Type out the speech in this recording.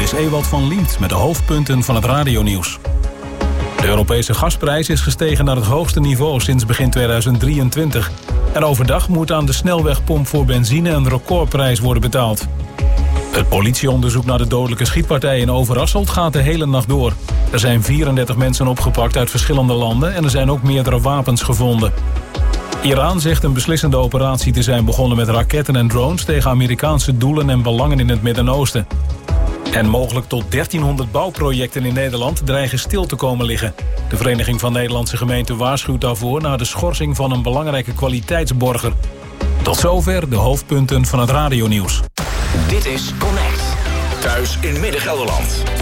is Ewald van Liemt met de hoofdpunten van het radionieuws. De Europese gasprijs is gestegen naar het hoogste niveau sinds begin 2023. En overdag moet aan de snelwegpomp voor benzine een recordprijs worden betaald. Het politieonderzoek naar de dodelijke schietpartij in Overasselt gaat de hele nacht door. Er zijn 34 mensen opgepakt uit verschillende landen en er zijn ook meerdere wapens gevonden. Iran zegt een beslissende operatie te zijn begonnen met raketten en drones tegen Amerikaanse doelen en belangen in het Midden-Oosten. En mogelijk tot 1300 bouwprojecten in Nederland dreigen stil te komen liggen. De Vereniging van Nederlandse Gemeenten waarschuwt daarvoor na de schorsing van een belangrijke kwaliteitsborger. Tot zover de hoofdpunten van het radionieuws. Dit is Connect. Thuis in Midden-Gelderland.